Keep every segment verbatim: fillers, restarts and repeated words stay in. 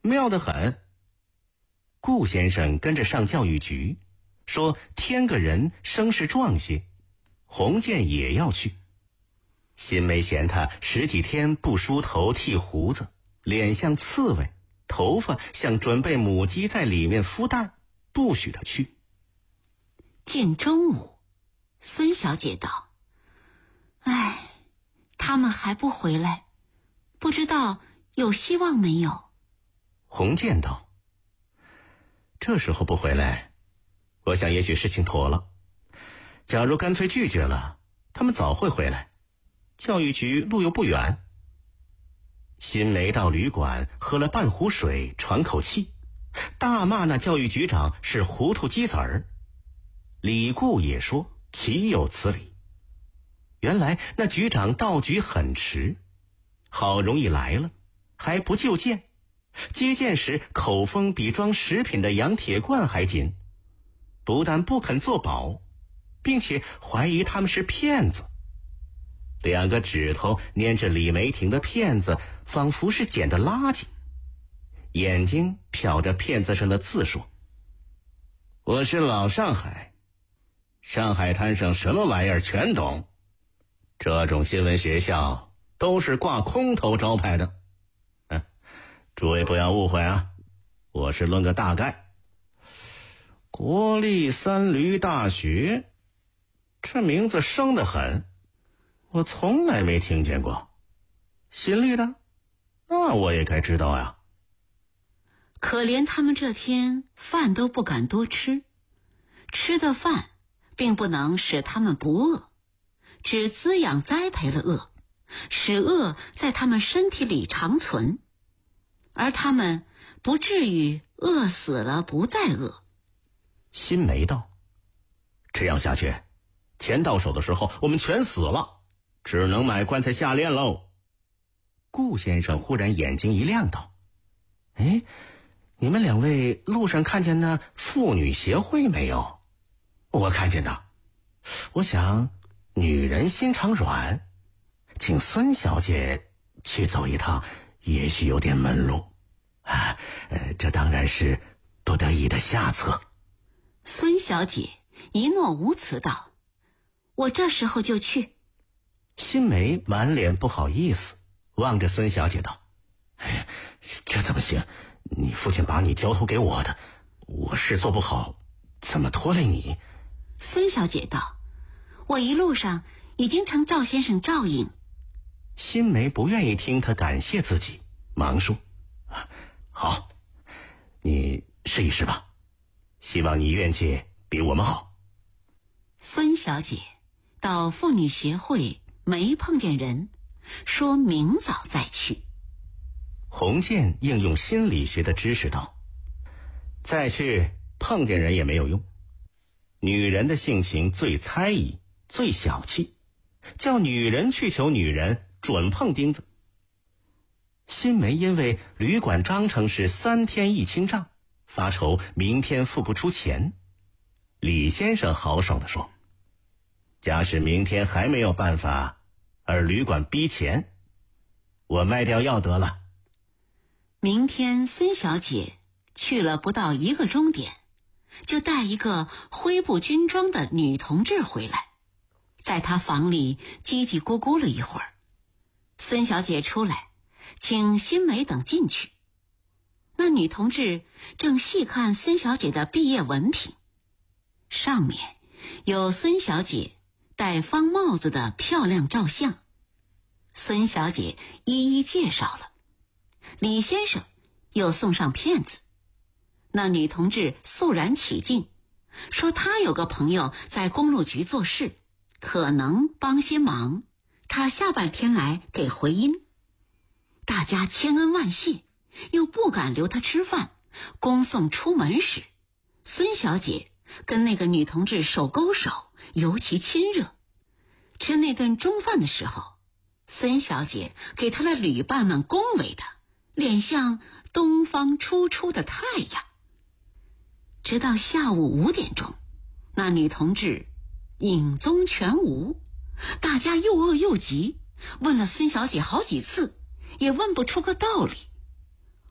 妙得很。顾先生跟着上教育局，说添个人声势壮些，洪建也要去。新梅嫌他十几天不梳头剃胡子，脸像刺猬，头发像准备母鸡在里面孵蛋，不许他去。 见中午，孙小姐道：唉，他们还不回来，不知道有希望没有。 洪建道：这时候不回来，我想也许事情妥了。假如干脆拒绝了，他们早会回来，教育局路又不远。新梅到旅馆喝了半壶水，喘口气，大骂那教育局长是糊涂鸡子儿。李固也说岂有此理。原来那局长到局很迟，好容易来了，还不就见，接见时口风比装食品的洋铁罐还紧，不但不肯作保，并且怀疑他们是骗子。两个指头粘着李梅婷的片子，仿佛是捡的垃圾，眼睛瞟着片子上的字说：我是老上海，上海滩上什么玩意儿全懂，这种新闻学校都是挂空头招牌的。嗯，诸位不要误会啊，我是论个大概。国立三驴大学，这名字生得很，我从来没听见过。新立的，那我也该知道呀。 可怜他们这天饭都不敢多吃，吃的饭并不能使他们不饿，只滋养栽培了饿，使饿在他们身体里长存，而他们不至于饿死了不再饿。 新梅道：这样下去，钱到手的时候我们全死了，只能买棺材下殓喽。顾先生忽然眼睛一亮道：哎，你们两位路上看见那妇女协会没有？我看见的。我想女人心肠软，请孙小姐去走一趟，也许有点门路啊。呃，这当然是不得已的下策。 孙小姐一诺无辞道：我这时候就去。 新梅满脸不好意思，望着孙小姐道：哎，这怎么行？你父亲把你交托给我的，我事做不好，怎么拖累你？ 孙小姐道：我一路上已经承赵先生照应。 新梅不愿意听他感谢自己，忙说：好，你试一试吧，希望你运气比我们好。 孙小姐到妇女协会没碰见人，说明早再去。 洪建应用心理学的知识道：再去碰见人也没有用，女人的性情最猜疑，最小气，叫女人去求女人，准碰钉子。新梅因为旅馆章程是三天一清账，发愁明天付不出钱。李先生豪爽地说：假使明天还没有办法，而旅馆逼钱，我卖掉药得了。 明天孙小姐去了不到一个钟点，就带一个灰布军装的女同志回来，在她房里叽叽咕咕了一会儿。孙小姐出来，请新梅等进去。那女同志正细看孙小姐的毕业文凭，上面有孙小姐戴方帽子的漂亮照相。孙小姐一一介绍了，李先生又送上片子。那女同志肃然起敬，说她有个朋友在公路局做事，可能帮些忙，她下半天来给回音。大家千恩万谢，又不敢留她吃饭，恭送出门时，孙小姐跟那个女同志手勾手，尤其亲热。吃那顿中饭的时候，孙小姐给她的旅伴们恭维的脸像东方初出的太阳。直到下午五点钟，那女同志影踪全无，大家又饿又急，问了孙小姐好几次，也问不出个道理。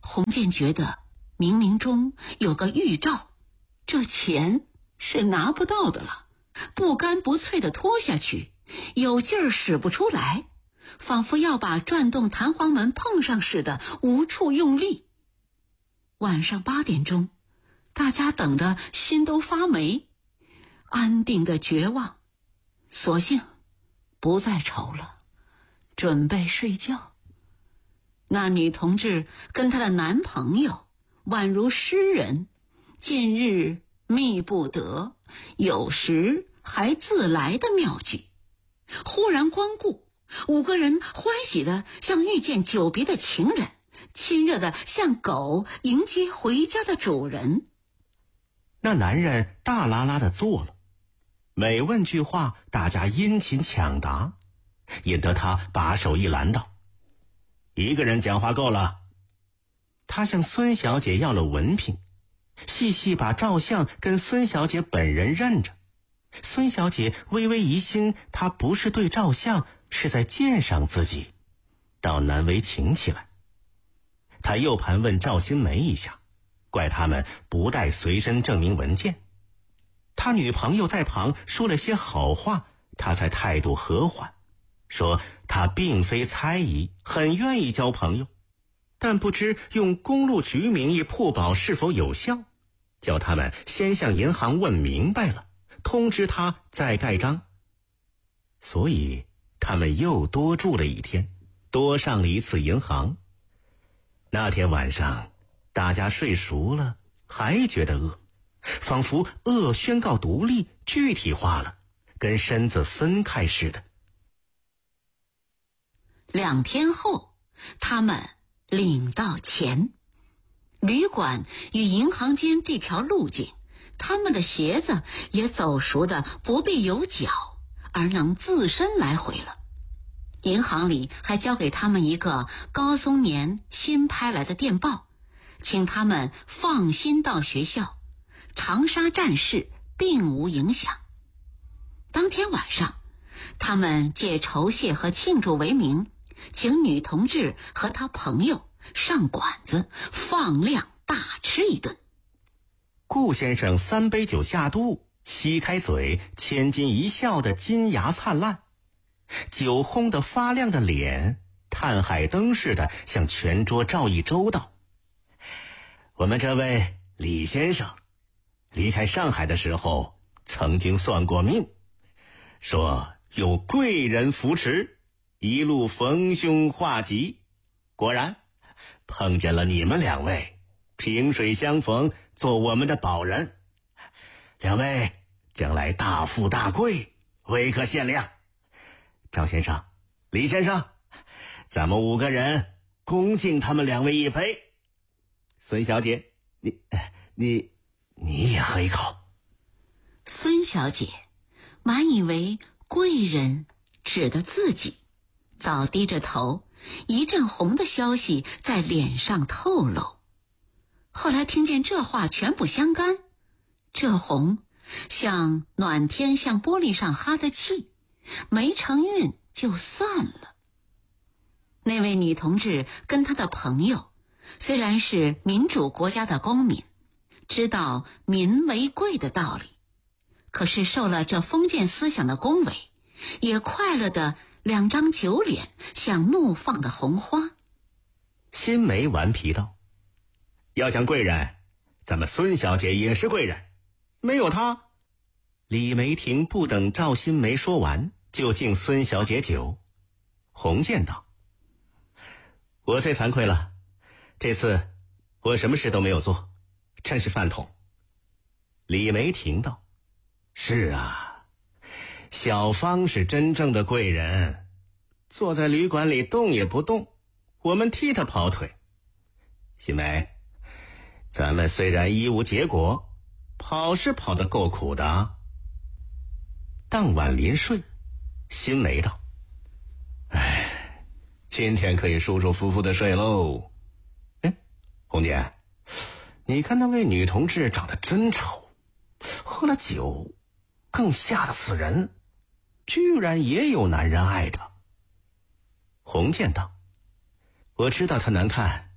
洪建觉得冥冥中有个预兆，这钱是拿不到的了，不干不脆地拖下去，有劲儿使不出来，仿佛要把转动弹簧门碰上似的，无处用力。晚上八点钟，大家等得心都发霉，安定的绝望，索性不再愁了，准备睡觉。那女同志跟她的男朋友宛如诗人，近日觅不得，有时还自来的妙句，忽然光顾，五个人欢喜的像遇见久别的情人，亲热的像狗迎接回家的主人。 那男人大拉拉的坐了，每问句话，大家殷勤抢答，引得他把手一拦道：“一个人讲话够了。”他向孙小姐要了文凭，细细把照相跟孙小姐本人认着。孙小姐微微疑心，他不是对照相，是在鉴赏自己，倒难为情起来。他又盘问赵新梅一下，怪他们不带随身证明文件。他女朋友在旁说了些好话，他才态度和缓，说他并非猜疑，很愿意交朋友，但不知用公路局名义铺保是否有效，叫他们先向银行问明白了，通知他再盖章。所以他们又多住了一天，多上了一次银行。那天晚上大家睡熟了，还觉得饿，仿佛饿宣告独立，具体化了，跟身子分开似的。 两天后，他们领到钱。旅馆与银行间这条路径，他们的鞋子也走熟的不必有脚，而能自身来回了。银行里还交给他们一个高松年新拍来的电报，请他们放心到学校，长沙战事并无影响。当天晚上，他们借酬谢和庆祝为名，请女同志和她朋友上馆子放量大吃一顿。 顾先生三杯酒下肚，吸开嘴，千金一笑的金牙灿烂，酒烘得发亮的脸探海灯似的向全桌照一周道：“我们这位李先生离开上海的时候曾经算过命，说有贵人扶持，一路逢凶化吉，果然碰见了你们两位，萍水相逢，做我们的保人，两位将来大富大贵，未可限量。赵先生，李先生，咱们五个人恭敬他们两位一杯。孙小姐，你你你也喝一口。” 孙小姐满以为贵人指的自己，早低着头，一阵红的消息在脸上透露。后来听见这话全不相干，这红像暖天向玻璃上哈的气，没成韵就散了。那位女同志跟她的朋友虽然是民主国家的公民，知道民为贵的道理，可是受了这封建思想的恭维，也快乐的两张酒脸像怒放的红花。 新梅顽皮道：“要讲贵人，咱们孙小姐也是贵人，没有她。”李梅婷不等赵新梅说完，就敬孙小姐酒。洪建道：“我最惭愧了，这次我什么事都没有做，真是饭桶。”李梅婷道：“是啊，小芳是真正的贵人，坐在旅馆里动也不动，我们替她跑腿。新梅，咱们虽然一无结果，跑是跑得够苦的。”当晚临睡，新梅道：“哎，今天可以舒舒服服的睡喽。哎，红姐，你看那位女同志长得真丑，喝了酒更吓得死人，居然也有男人爱她。”洪建道：“我知道她难看，